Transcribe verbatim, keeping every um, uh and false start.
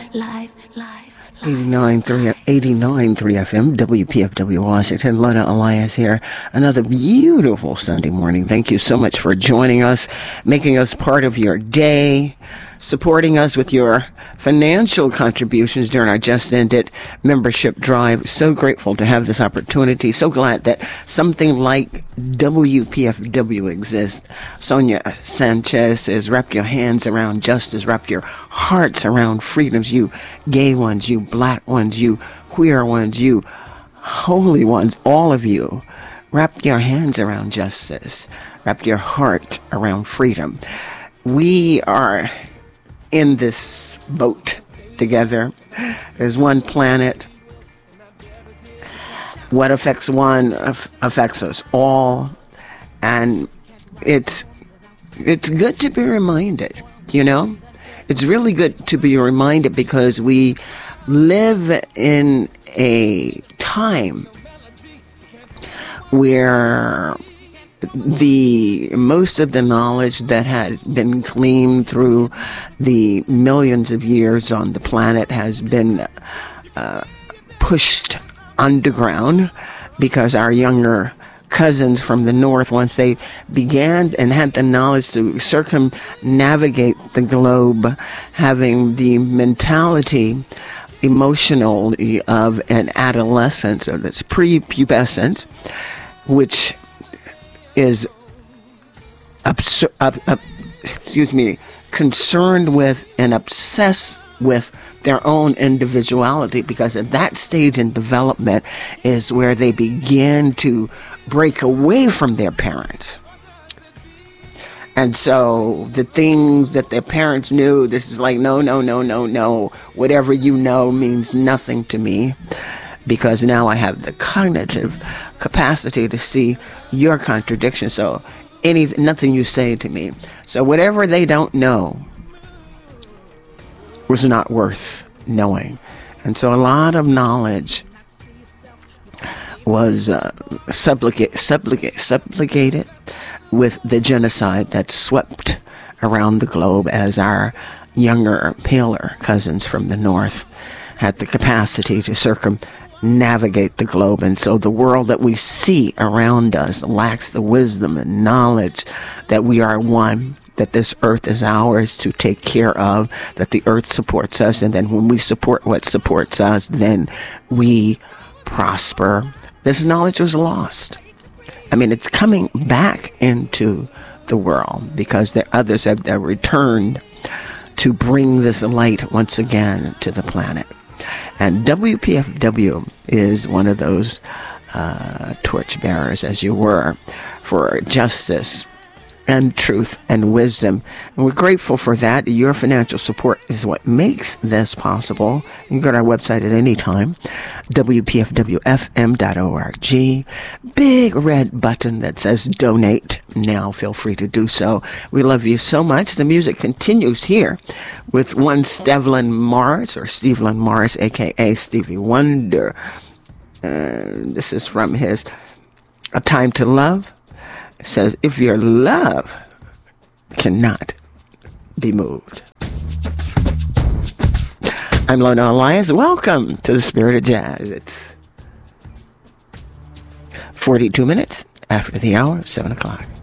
live, live. eighty-nine point three F M, W P F W Washington. Lona Elias here. Another beautiful Sunday morning. Thank you so much for joining us, making us part of your day, supporting us with your financial contributions during our just ended membership drive. So grateful to have this opportunity. So glad that something like W P F W exists. Sonia Sanchez says, wrap your hands around justice, wrap your hearts around freedoms, you gay ones, you black ones, you queer ones, you holy ones, all of you. Wrap your hands around justice, wrap your heart around freedom. We are in this boat together. There's one planet. What affects one affects us all, and it's it's good to be reminded, you know? It's really good to be reminded because we live in a time where the most of the knowledge that has been gleaned through the millions of years on the planet has been uh, pushed underground because our younger cousins from the north, once they began and had the knowledge to circumnavigate the globe, having the mentality emotional of an adolescence, or that's pre-pubescent, which is absur- uh, uh, excuse me, concerned with and obsessed with their own individuality, because at that stage in development is where they begin to break away from their parents. And so the things that their parents knew, this is like, no, no, no, no, no. Whatever you know means nothing to me, because now I have the cognitive capacity to see your contradiction. So any nothing you say to me. So whatever they don't know was not worth knowing. And so a lot of knowledge was uh, subligate, subligate, subjugated with the genocide that swept around the globe as our younger, paler cousins from the north had the capacity to circumnavigate the globe. And so the world that we see around us lacks the wisdom and knowledge that we are one, that this earth is ours to take care of, that the earth supports us, and then when we support what supports us, then we prosper. This knowledge was lost. I mean, it's coming back into the world because the others have returned to bring this light once again to the planet. And W P F W is one of those uh, torchbearers, as you were, for justice and truth and wisdom. And we're grateful for that. Your financial support is what makes this possible. You can go to our website at any time, W P F W F M dot org. Big red button that says donate. Now feel free to do so. We love you so much. The music continues here with one Stevlin Morris, or Stevlin Morris, a k a. Stevie Wonder. And this is from his A Time to Love. It says, if your love cannot be moved. I'm Lona Elias. Welcome to the Spirit of Jazz. It's forty-two minutes after the hour of seven o'clock.